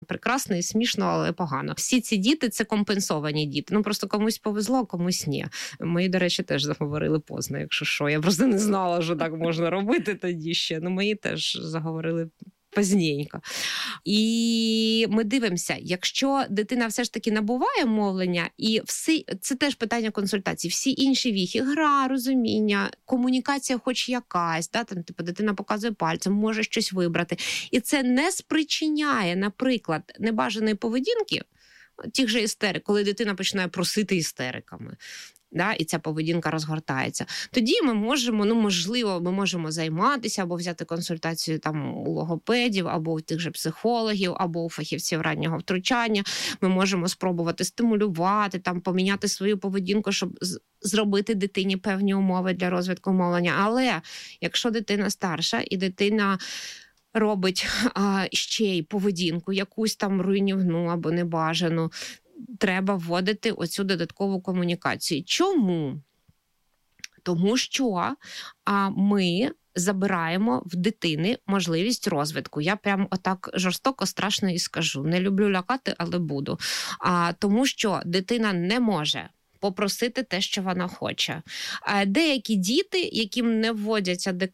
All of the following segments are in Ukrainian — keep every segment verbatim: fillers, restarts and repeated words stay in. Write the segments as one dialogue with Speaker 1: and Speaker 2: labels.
Speaker 1: прекрасно і смішно, але погано. Всі ці діти – це компенсовані діти. Ну, просто комусь повезло, а комусь ні. Мої, до речі, теж заговорили поздно, якщо що. Я просто не знала, що так можна робити тоді ще. Ну, мої теж заговорили позненько. І ми дивимося, якщо дитина все ж таки набуває мовлення, і всі, це теж питання консультації, всі інші віхи, гра, розуміння, комунікація хоч якась, да, там, типу, дитина показує пальцем, може щось вибрати. І це не спричиняє, наприклад, небажаної поведінки, тих же істерик, коли дитина починає просити істериками. Да, і ця поведінка розгортається. Тоді ми можемо, ну, можливо, ми можемо займатися або взяти консультацію там у логопедів, або у тих же психологів, або у фахівців раннього втручання. Ми можемо спробувати стимулювати, там, поміняти свою поведінку, щоб зробити дитині певні умови для розвитку мовлення. Але якщо дитина старша і дитина робить а, ще й поведінку, якусь там руйнівну або небажану, треба вводити оцю додаткову комунікацію. Чому? Тому що а, ми забираємо в дитини можливість розвитку. Я прям отак жорстоко, страшно і скажу. Не люблю лякати, але буду. А, тому що дитина не може попросити те, що вона хоче. А деякі діти, яким не вводять АДК,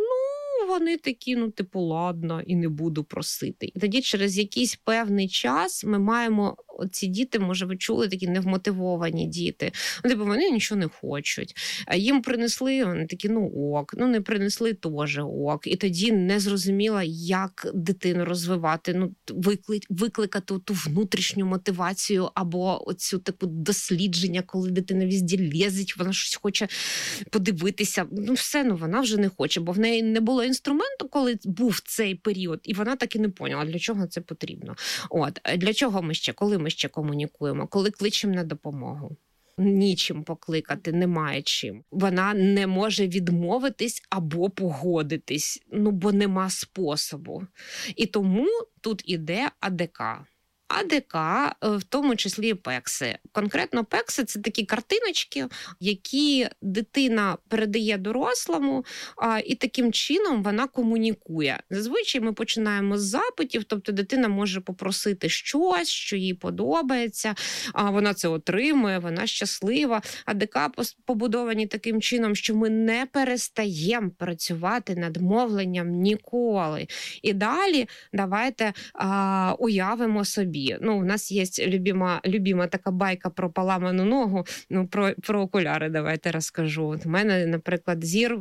Speaker 1: ну, вони такі, ну, типу, ладно, і не буду просити. І тоді через якийсь певний час ми маємо, ці діти, може, ви чули, такі невмотивовані діти. Ну, типу, вони нічого не хочуть. Їм принесли, вони такі, ну, ок. Ну, не принесли, теж ок. І тоді не зрозуміла, як дитину розвивати, ну, виклик, викликати ту внутрішню мотивацію або оцю таку дослідження, коли дитина везде лезить, вона щось хоче подивитися. Ну, все, ну, вона вже не хоче, бо в неї не було інструменту, коли був цей період, і вона так і не поняла, для чого це потрібно. От, для чого ми ще, коли ми ще комунікуємо, коли кличемо на допомогу. Нічим покликати, немає чим. Вона не може відмовитись або погодитись, ну, бо нема способу. І тому тут іде АДК. АДК, в тому числі і пекси. Конкретно пекси – це такі картиночки, які дитина передає дорослому, і таким чином вона комунікує. Зазвичай ми починаємо з запитів, тобто дитина може попросити щось, що їй подобається, а вона це отримує, вона щаслива. АДК побудовані таким чином, що ми не перестаємо працювати над мовленням ніколи. І далі давайте а, уявимо собі. Ну, у нас є любима, любима така байка про поламану ногу, ну, про, про окуляри давайте розкажу. От у мене, наприклад, зір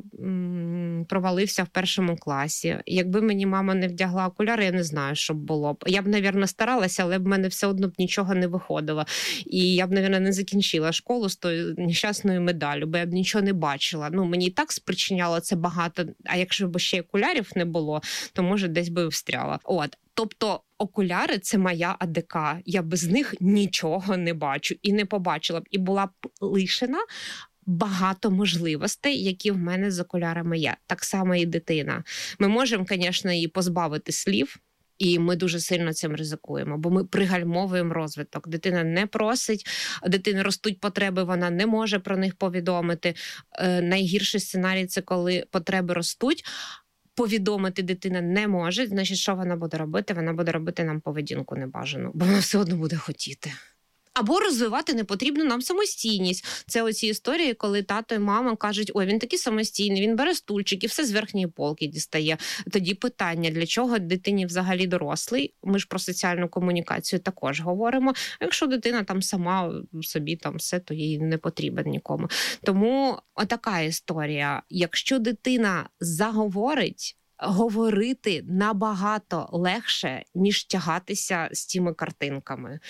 Speaker 1: м- провалився в першому класі. Якби мені мама не вдягла окуляри, я не знаю, що б було б. Я б, мабуть, старалася, але б в мене все одно б нічого не виходило. І я б, мабуть, не закінчила школу з тою нещасною медаллю, бо я б нічого не бачила. Ну, мені і так спричиняло це багато, а якщо б ще окулярів не було, то, може, десь би встряла. От. Тобто окуляри – це моя АДК. Я без них нічого не бачу і не побачила б. І була б лишена багато можливостей, які в мене з окулярами є. Так само і дитина. Ми можемо, звісно, її позбавити слів, і ми дуже сильно цим ризикуємо, бо ми пригальмовуємо розвиток. Дитина не просить, дитини ростуть потреби, вона не може про них повідомити. Е, найгірший сценарій – це коли потреби ростуть, повідомити дитина не може, значить, що вона буде робити? Вона буде робити нам поведінку небажану, бо вона все одно буде хотіти. Або розвивати непотрібну нам самостійність. Це оці історії, коли тато і мама кажуть, ой, він такий самостійний, він бере стульчик і все з верхньої полки дістає. Тоді питання, для чого дитині взагалі дорослий? Ми ж про соціальну комунікацію також говоримо. Якщо дитина там сама собі там все, то їй не потрібен нікому. Тому отака історія. Якщо дитина заговорить, говорити набагато легше, ніж тягатися з тими картинками.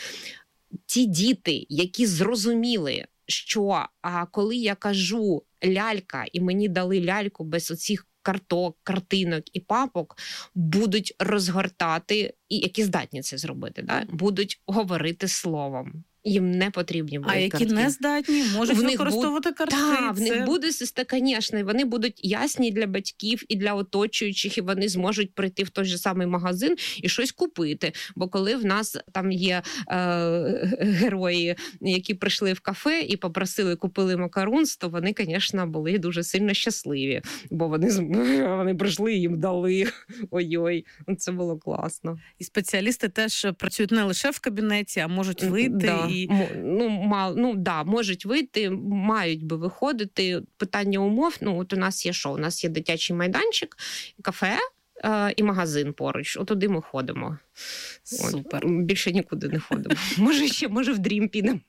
Speaker 1: Ті діти, які зрозуміли, що а, коли я кажу лялька, і мені дали ляльку без оцих карток, картинок і папок, будуть розгортати, і які здатні це зробити, да? Будуть говорити словом. Їм не потрібні будуть
Speaker 2: картки. А які
Speaker 1: картки.
Speaker 2: не здатні, можуть
Speaker 1: в
Speaker 2: використовувати
Speaker 1: буд...
Speaker 2: картки.
Speaker 1: Так,
Speaker 2: це...
Speaker 1: в них буде система, звісно, і вони будуть ясні для батьків і для оточуючих, і вони зможуть прийти в той же самий магазин і щось купити. Бо коли в нас там є е- герої, які прийшли в кафе і попросили, купили макарунс, то вони, звісно, були дуже сильно щасливі, бо вони, вони прийшли і їм дали. Ой-ой, це було класно.
Speaker 2: І спеціалісти теж працюють не лише в кабінеті, а можуть вийти.
Speaker 1: Да.
Speaker 2: І...
Speaker 1: Ну, мал, ну, да, можуть вийти, мають би виходити. Питання умов, ну, от у нас є що? У нас є дитячий майданчик, кафе е- і магазин поруч. От туди ми ходимо.
Speaker 2: Супер.
Speaker 1: От, більше нікуди не ходимо. Може, ще, може, в Дрім підемо.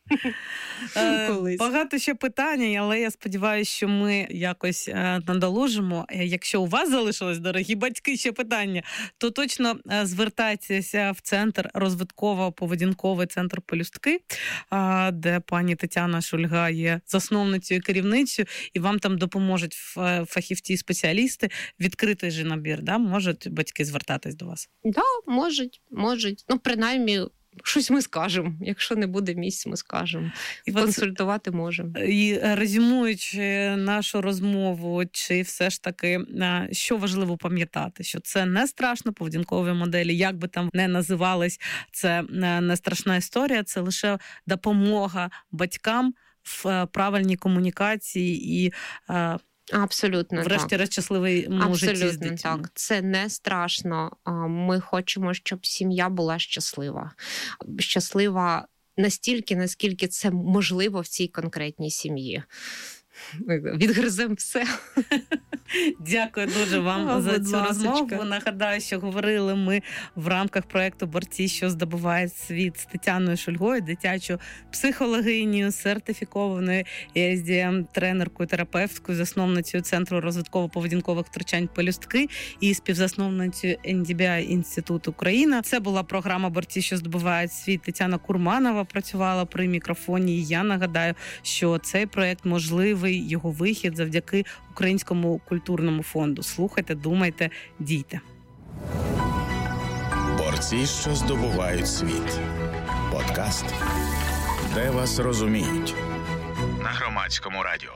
Speaker 2: Е, багато ще питань, але я сподіваюся, що ми якось е, надолужимо. Якщо у вас залишилось, дорогі батьки, ще питання, то точно е, звертайтеся в центр розвитково-поведінковий центр «Пелюстки», е, де пані Тетяна Шульга є засновницею і керівницею, і вам там допоможуть фахівці-спеціалісти. Відкритий же набір, да? Можуть батьки звертатись до вас?
Speaker 1: Так, да, можуть, можуть. Ну, принаймні, щось ми скажемо. Якщо не буде місць, ми скажемо. І консультувати можемо.
Speaker 2: І резюмуючи нашу розмову, чи все ж таки, що важливо пам'ятати? Що це не страшно, поведінкові моделі, як би там не називались, це не страшна історія, це лише допомога батькам в правильній комунікації і
Speaker 1: абсолютно
Speaker 2: врешті-решт щасливому житті з дітьми.
Speaker 1: Так. Це не страшно. Ми хочемо, щоб сім'я була щаслива. Щаслива настільки, наскільки це можливо в цій конкретній сім'ї. Відгриземо все.
Speaker 2: Дякую дуже вам О, за цю розмову. Нагадаю, що говорили ми в рамках проєкту «Борці, що здобувають світ» з Тетяною Шульгою, дитячою психологинею, сертифікованою і ес ді ем-тренеркою, терапевткою, засновницею Центру розвитково-поведінкових втручань «Пелюстки» і співзасновницею ен ді бі ай Інститут Україна. Це була програма «Борці, що здобувають світ». Тетяна Курманова працювала при мікрофоні. І я нагадаю, що цей проєкт можливий, його вихід завдяки Українському культурному фонду. Слухайте, думайте, дійте.
Speaker 3: Борці, що здобувають світ. Подкаст, де вас розуміють. На Громадському радіо.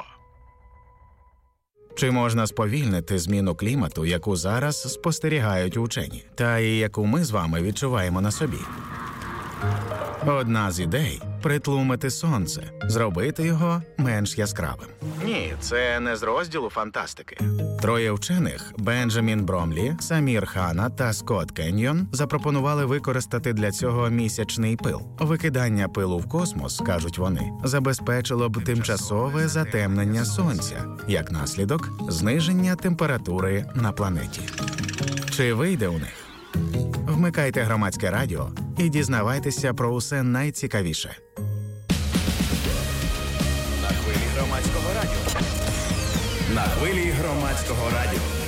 Speaker 3: Чи можна сповільнити зміну клімату, яку зараз спостерігають учені, та і яку ми з вами відчуваємо на собі? Одна з ідей – притлумити сонце, зробити його менш яскравим. Ні, це не з розділу фантастики. Троє вчених – Бенджамін Бромлі, Самір Хана та Скотт Кеньйон – запропонували використати для цього місячний пил. Викидання пилу в космос, кажуть вони, забезпечило б тимчасове затемнення сонця, як наслідок – зниження температури на планеті. Чи вийде у них? Вмикайте Громадське радіо і дізнавайтеся про усе найцікавіше. На хвилі Громадського радіо. На хвилі Громадського радіо.